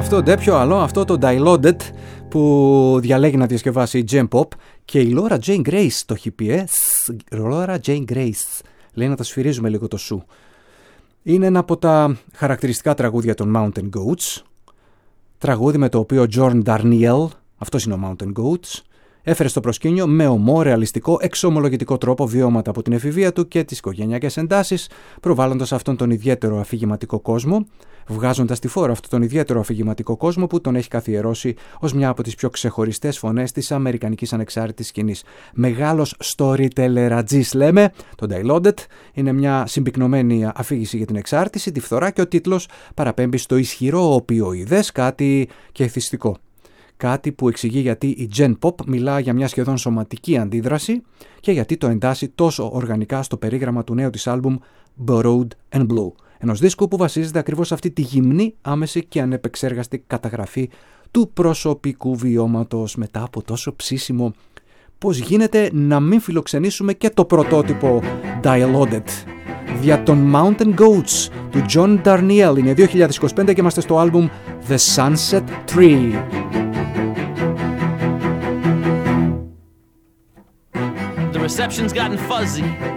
αυτό ντε, ποιο άλλο, αυτό το Diloaded που διαλέγει να διασκευάσει η Gem Pop και η Laura Jane Grace το έχει πει, Laura Jane Grace, λέει να τα σφυρίζουμε λίγο το σου. Είναι ένα από τα χαρακτηριστικά τραγούδια των Mountain Goats, τραγούδι με το οποίο ο Jorn Darnielle, αυτός είναι ο Mountain Goats, έφερε στο προσκήνιο με ομό, ρεαλιστικό, εξομολογητικό τρόπο βιώματα από την εφηβεία του και τις οικογενειακές εντάσεις, προβάλλοντας αυτόν τον ιδιαίτερο αφηγηματικό κόσμο, βγάζοντας στη φόρα αυτόν τον ιδιαίτερο αφηγηματικό κόσμο που τον έχει καθιερώσει ως μια από τις πιο ξεχωριστές φωνές της αμερικανικής ανεξάρτητης σκηνής. Μεγάλος storytelleρατζής λέμε, το Diloaded είναι μια συμπυκνωμένη αφήγηση για την εξάρτηση, τη φθορά και ο τίτλος παραπέμπει στο ισχυρό οπιοειδές κάτι και εθιστικό. Κάτι που εξηγεί γιατί η Gen Pop μιλά για μια σχεδόν σωματική αντίδραση και γιατί το εντάσσει τόσο οργανικά στο περίγραμμα του νέου της άλμπουμ Borrowed and Blue. Ενός δίσκου που βασίζεται ακριβώς σε αυτή τη γυμνή, άμεση και ανεπεξέργαστη καταγραφή του προσωπικού βιώματος μετά από τόσο ψήσιμο. Πώς γίνεται να μην φιλοξενήσουμε και το πρωτότυπο Diloaded δια των Mountain Goats του John Darnielle. Είναι 2025 και είμαστε στο άλμπουμ The Sunset Tree. The reception's gotten fuzzy.